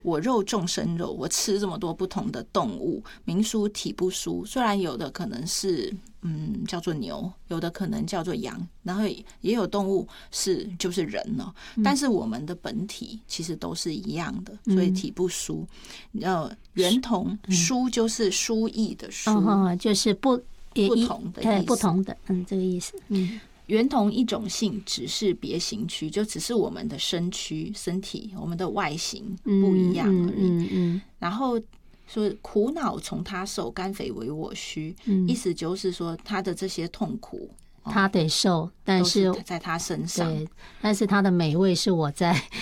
我肉重生肉，我吃这么多不同的动物，民俗体不舒。虽然有的可能是叫做牛，有的可能叫做羊，然后也有动物就是人哦，但是我们的本体其实都是一样的，所以体不舒。圆同舒就是书意的舒， 就是不同的意思， 不同的，这个意思。 圆同一种性，只是别形躯，就只是我们的身体，我们的外形不一样而已。然后说苦恼从他受，甘肥为我需，意思就是说他的这些痛苦他得受，但是在他身上， 对，但是他的美味是我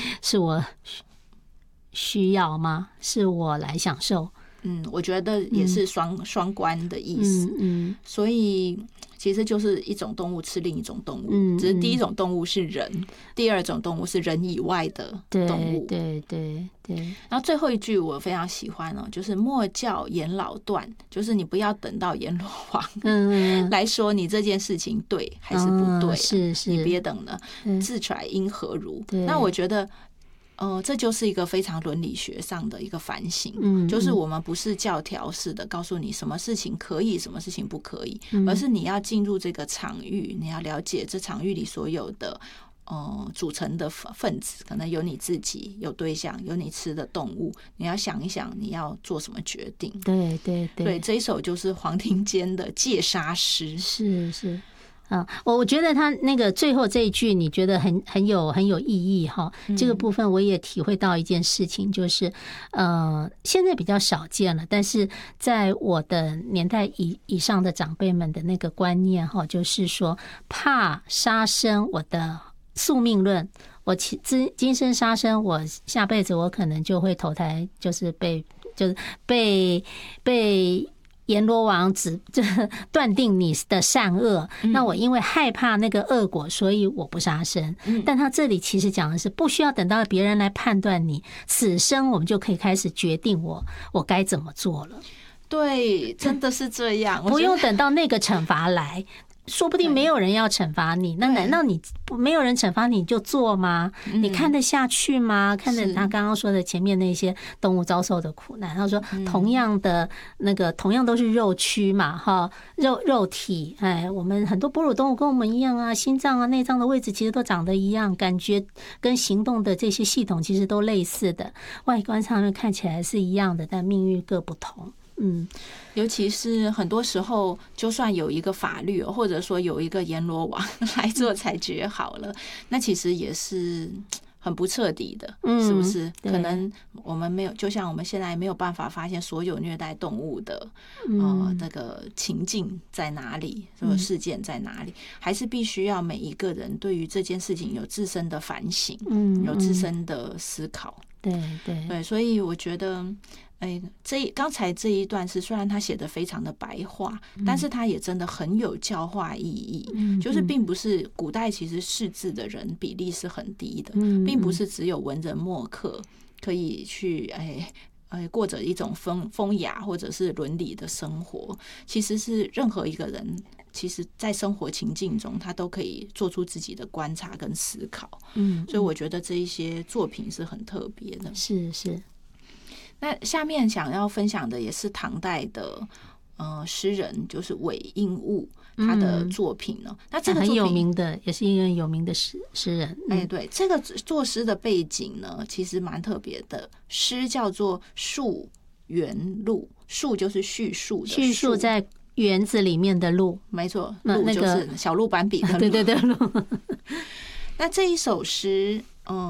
需要吗？是我来享受？ 我觉得也是双关的意思。所以其实就是一种动物吃另一种动物，只是第一种动物是人，第二种动物是人以外的动物。 对。 然后最后一句我非常喜欢就是莫教颜老断，就是你不要等到阎罗王来说你这件事情对还是不对，是你别等了，自揣因何如。那我觉得这就是一个非常伦理学上的一个反省，就是我们不是教条式的告诉你什么事情可以，什么事情不可以，而是你要进入这个场域，你要了解这场域里所有的组成的分子，可能有你自己，有对象，有你吃的动物，你要想一想你要做什么决定。对，这一首就是黄庭坚的戒杀诗。是。 我觉得他那个最后这一句，你觉得很有意义哈。这个部分我也体会到一件事情，就是现在比较少见了，但是在我的年代以上的长辈们的那个观念哈，就是说怕杀生，我的宿命论，我今生杀生，我下辈子我可能就会投胎，就是被阎罗王断定你的善恶，那我因为害怕那个恶果，所以我不杀生。但他这里其实讲的是，不需要等到别人来判断你，此生我们就可以开始决定我该怎么做了。 对，真的是这样， 不用等到那个惩罚来。说不定没有人要惩罚你，那难道你没有人惩罚你就做吗？你看得下去吗？看着他刚刚说的前面那些动物遭受的苦难，他说同样都是肉躯嘛，哈，肉体，我们很多哺乳动物跟我们一样啊，心脏啊、内脏的位置其实都长得一样，感觉跟行动的这些系统其实都类似的，外观上面看起来是一样的，但命运各不同。 尤其是很多时候，就算有一个法律，或者说有一个阎罗王来做裁决好了，那其实也是很不彻底的，是不是？可能我们没有，就像我们现在没有办法发现所有虐待动物的那个情境在哪里，所有事件在哪里，还是必须要每一个人对于这件事情有自身的反省，有自身的思考。对，所以我觉得。刚才这一段是虽然他写的非常的白话，但是他也真的很有教化意义。就是并不是古代其实识字的人比例是很低的，并不是只有文人墨客可以去过着一种风雅或者是伦理的生活。其实是任何一个人，其实在生活情境中，他都可以做出自己的观察跟思考。所以我觉得这一些作品是很特别的。 是。 那下面想要分享的也是唐代的诗人，就是韦应物他的作品呢。那这个很有名的，也是一个有名的诗人。 对，这个作诗的背景呢，其实蛮特别的。诗叫做《述园录》，述就是叙述的叙述，在园子里面的路， 没错，路就是小鹿斑比的路。 对，路。 那这一首诗，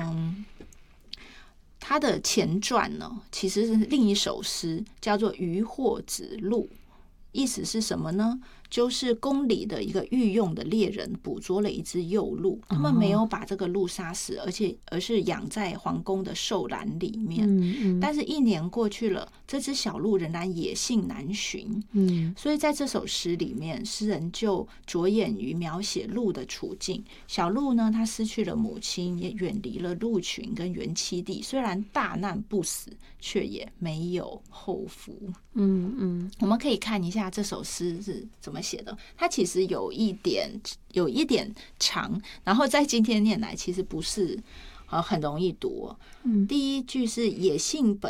它的前传呢，其实是另一首诗，叫做《渔获子路》。意思是什么呢？就是宫里的一个御用的猎人捕捉了一只幼鹿，他们没有把这个鹿杀死，而是养在皇宫的兽栏里面。但是1年过去了，这只小鹿仍然野性难寻。所以在这首诗里面，诗人就着眼于描写鹿的处境。小鹿呢，它失去了母亲，也远离了鹿群跟原栖地，虽然大难不死，却也没有后福。我们可以看一下这首诗是怎么写的。它其实有一点长，然后在今天念来其实不是很容易读。第一句是野性本